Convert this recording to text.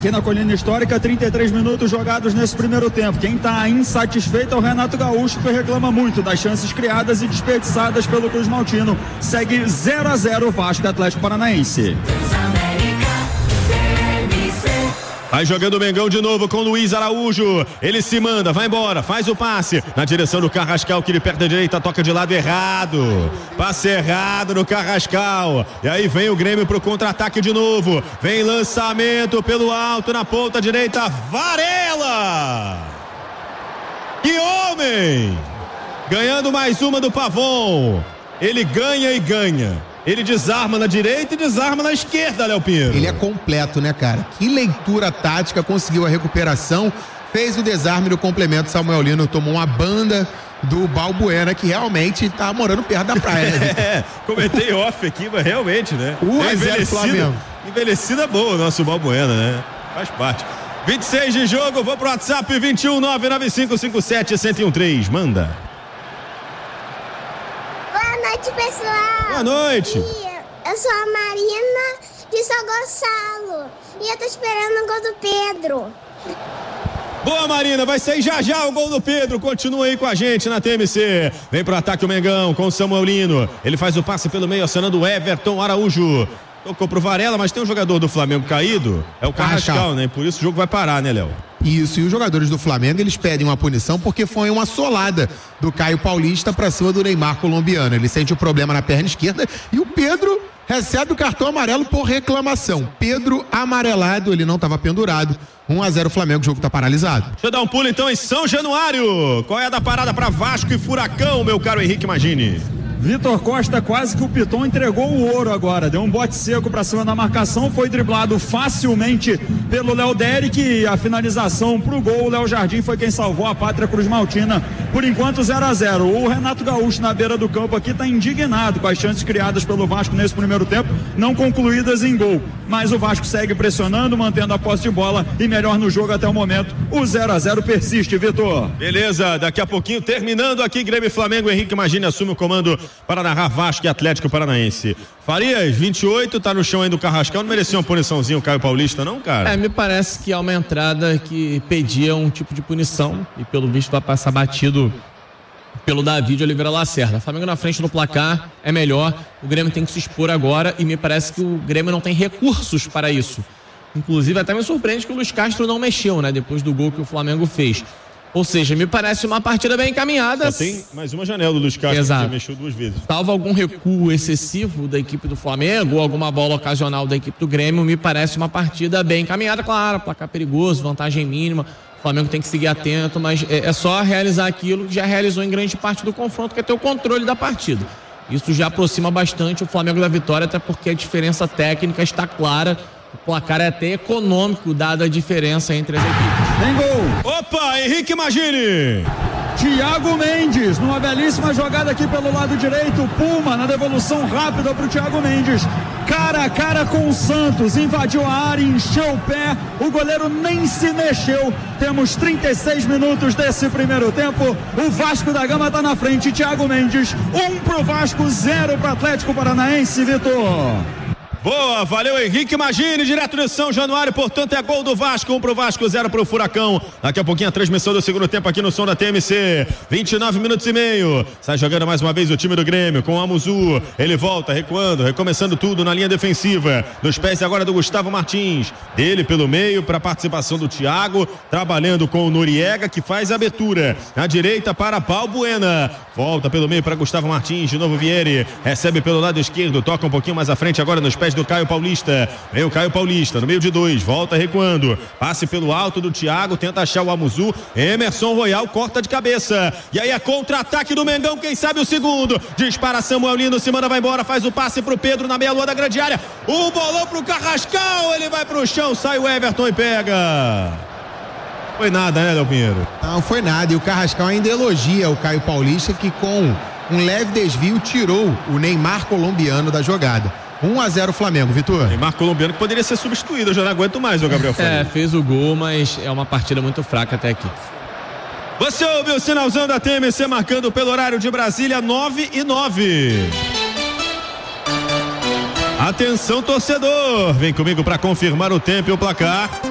Aqui na Colina Histórica, 33 minutos jogados nesse primeiro tempo. Quem está insatisfeito é o Renato Gaúcho, que reclama muito das chances criadas e desperdiçadas pelo Cruz Maltino. Segue 0-0 o Vasco Atlético Paranaense. Vai jogando o Mengão de novo com Luiz Araújo. Ele se manda, vai embora, faz o passe na direção do Carrascal, que ele perde a direita, toca de lado errado. Passe errado no Carrascal. E aí vem o Grêmio pro contra-ataque de novo. Vem lançamento pelo alto na ponta direita. Varela! Que homem! Ganhando mais uma do Pavon. Ele ganha e ganha. Ele desarma na direita e desarma na esquerda, Léo Pinheiro. Ele é completo, né, cara? Que leitura tática, conseguiu a recuperação, fez o desarme no complemento. Samuel Lino tomou uma banda do Balbuena, que realmente tá morando perto da praia, né? Comentei off aqui, mas realmente, né? 1-0 Flamengo. Envelhecida boa o nosso Balbuena, né? Faz parte. 26 de jogo, vou pro WhatsApp 21995571013. Manda. Boa noite, pessoal. Boa noite. Eu sou a Marina de São Gonçalo e eu tô esperando o gol do Pedro. Boa, Marina, vai sair já já o gol do Pedro. Continua aí com a gente na TMC. Vem pro ataque o Mengão com o Samuel Lino. Ele faz o passe pelo meio, acionando o Everton Araújo. Tocou pro Varela, mas tem um jogador do Flamengo caído, é o Carrascal, né? Por isso o jogo vai parar, né, Léo? Isso, e os jogadores do Flamengo, eles pedem uma punição porque foi uma solada do Caio Paulista pra cima do Neymar colombiano. Ele sente o problema na perna esquerda e o Pedro recebe o cartão amarelo por reclamação. Pedro amarelado, ele não estava pendurado. 1-0 Flamengo, o jogo tá paralisado. Deixa eu dar um pulo então em São Januário. Qual é a da parada pra Vasco e Furacão, meu caro Henrique Magini? Vitor Costa, quase que o Piton entregou o ouro agora, deu um bote seco pra cima da marcação, foi driblado facilmente pelo Léo Derek e a finalização pro gol, o Léo Jardim foi quem salvou a Pátria Cruz Maltina. Por enquanto 0-0. O Renato Gaúcho na beira do campo aqui tá indignado com as chances criadas pelo Vasco nesse primeiro tempo, não concluídas em gol, mas o Vasco segue pressionando, mantendo a posse de bola e melhor no jogo até o momento. O 0-0 persiste, Vitor. Beleza, daqui a pouquinho terminando aqui Grêmio e Flamengo, Henrique Magini assume o comando para narrar Vasco e Atlético Paranaense. Farias, 28, tá no chão aí do Carrascal, não merecia uma puniçãozinha o Caio Paulista não, cara? Me parece que é uma entrada que pedia um tipo de punição e pelo visto vai passar batido pelo Davi de Oliveira Lacerda. O Flamengo na frente no placar é melhor, o Grêmio tem que se expor agora e me parece que o Grêmio não tem recursos para isso. Inclusive até me surpreende que o Luiz Castro não mexeu, né, depois do gol que o Flamengo fez. Ou seja, me parece uma partida bem encaminhada. Só tem mais uma janela do Luiz Castro. Exato. Que mexeu 2 vezes. Salvo algum recuo excessivo da equipe do Flamengo ou alguma bola ocasional da equipe do Grêmio, me parece uma partida bem encaminhada, claro, placar perigoso, vantagem mínima. O Flamengo tem que seguir atento, mas é só realizar aquilo que já realizou em grande parte do confronto, que é ter o controle da partida. Isso já aproxima bastante o Flamengo da vitória, até porque a diferença técnica está clara. O placar é até econômico, dada a diferença entre as equipes. Tem gol! Opa, Henrique Magini! Thiago Mendes, numa belíssima jogada aqui pelo lado direito, Puma na devolução rápida para o Thiago Mendes, cara a cara com o Santos, invadiu a área, encheu o pé, o goleiro nem se mexeu. Temos 36 minutos desse primeiro tempo, o Vasco da Gama está na frente, Thiago Mendes, 1 pro Vasco, 0 pro Atlético Paranaense, Vitor. Boa, valeu Henrique Magini, direto de São Januário, portanto é gol do Vasco, 1 pro Vasco, 0 pro Furacão. Daqui a pouquinho a transmissão do segundo tempo aqui no som da TMC, 29 minutos e meio, sai jogando mais uma vez o time do Grêmio com o Amuzu, ele volta recuando, recomeçando tudo na linha defensiva, nos pés agora do Gustavo Martins, dele pelo meio para a participação do Thiago, trabalhando com o Noriega que faz a abertura, na direita para Balbuena, volta pelo meio para Gustavo Martins, de novo Vieri, recebe pelo lado esquerdo, toca um pouquinho mais à frente agora nos pés do Caio Paulista, vem o Caio Paulista no meio de 2, volta recuando, passe pelo alto do Thiago, tenta achar o Amuzu, Emerson Royal corta de cabeça, e aí é contra-ataque do Mengão, quem sabe o segundo, dispara Samuel Lino, se manda, vai embora, faz o passe pro Pedro na meia-lua da grande área, o bolão pro Carrascal, ele vai pro chão, sai o Everton e pega. Foi nada, né, Léo Pinheiro? Não foi nada, e o Carrascal ainda elogia o Caio Paulista, que com um leve desvio tirou o Neymar colombiano da jogada. 1-0 Flamengo, Vitor. Neymar colombiano que poderia ser substituído, eu já não aguento mais, o Gabriel Faria. Fez o gol, mas é uma partida muito fraca até aqui. Você ouviu o sinalzão da TMC marcando pelo horário de Brasília, 9:09. Atenção, torcedor, vem comigo para confirmar o tempo e o placar.